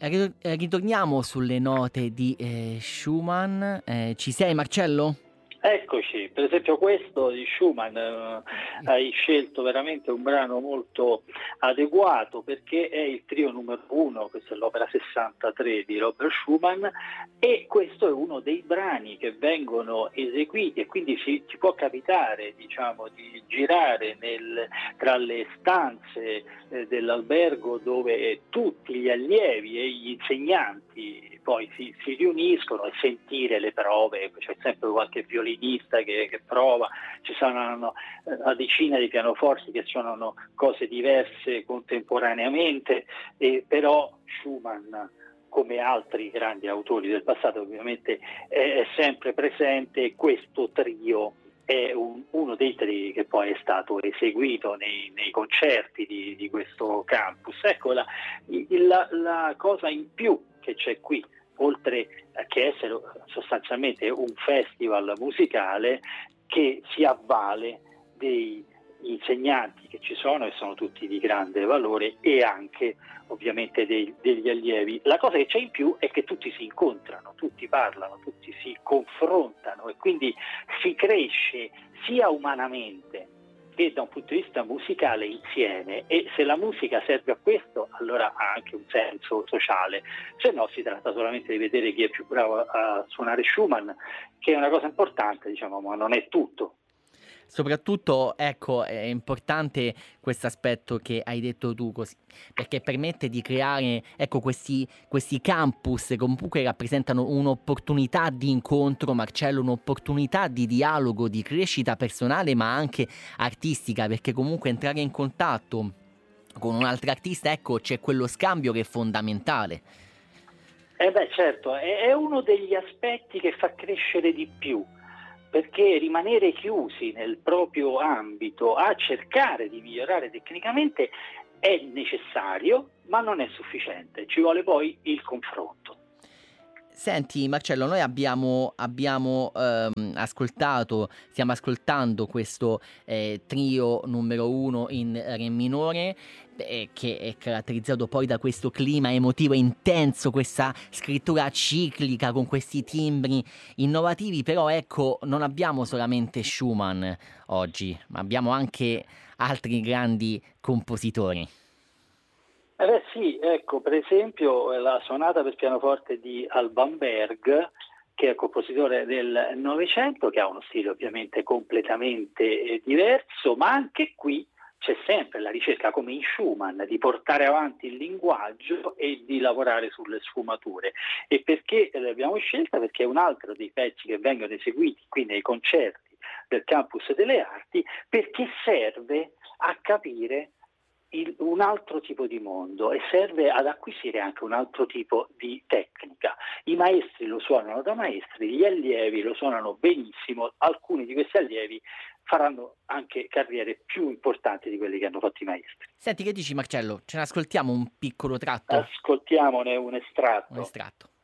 Ritorniamo sulle note di Schumann. Ci sei, Marcello? Eccoci, per esempio questo di Schumann, hai scelto veramente un brano molto adeguato perché è il trio numero 1, questa è l'opera 63 di Robert Schumann, e questo è uno dei brani che vengono eseguiti e quindi ci può capitare, diciamo, di girare tra le stanze dell'albergo dove tutti gli allievi e gli insegnanti poi si riuniscono e sentire le prove. C'è sempre qualche violinista che prova, ci sono una decina di pianoforti che suonano cose diverse contemporaneamente, però Schumann, come altri grandi autori del passato, ovviamente è sempre presente, e questo trio è uno dei tre che poi è stato eseguito nei concerti di questo campus. Ecco la cosa in più che c'è qui, oltre a che essere sostanzialmente un festival musicale, che si avvale dei insegnanti che ci sono e sono tutti di grande valore, e anche ovviamente degli allievi. La cosa che c'è in più è che tutti si incontrano, tutti parlano, tutti si confrontano, e quindi si cresce sia umanamente che da un punto di vista musicale insieme. E se la musica serve a questo, allora ha anche un senso sociale, se no si tratta solamente di vedere chi è più bravo a suonare Schumann, che è una cosa importante, diciamo, ma non è tutto. Soprattutto, ecco, è importante questo aspetto che hai detto tu, così, perché permette di creare, ecco, questi campus che comunque rappresentano un'opportunità di incontro, Marcello, un'opportunità di dialogo, di crescita personale, ma anche artistica, perché comunque entrare in contatto con un altro artista, ecco, c'è quello scambio che è fondamentale. Certo, è uno degli aspetti che fa crescere di più, perché rimanere chiusi nel proprio ambito a cercare di migliorare tecnicamente è necessario, ma non è sufficiente, ci vuole poi il confronto. Senti Marcello, noi abbiamo stiamo ascoltando questo trio numero 1 in Re minore, che è caratterizzato poi da questo clima emotivo intenso, questa scrittura ciclica con questi timbri innovativi. Però ecco, non abbiamo solamente Schumann oggi, ma abbiamo anche altri grandi compositori. Sì, ecco, per esempio la sonata per pianoforte di Alban Berg, che è compositore del Novecento, che ha uno stile ovviamente completamente diverso, ma anche qui c'è sempre la ricerca, come in Schumann, di portare avanti il linguaggio e di lavorare sulle sfumature. E perché l'abbiamo scelta? Perché è un altro dei pezzi che vengono eseguiti qui nei concerti del Campus delle Arti, perché serve a capire un altro tipo di mondo e serve ad acquisire anche un altro tipo di tecnica. I maestri lo suonano da maestri, gli allievi lo suonano benissimo, alcuni di questi allievi faranno anche carriere più importanti di quelle che hanno fatto i maestri. Senti, che dici Marcello? Ce ne ascoltiamo un piccolo tratto? Ascoltiamone un Un estratto. estratto.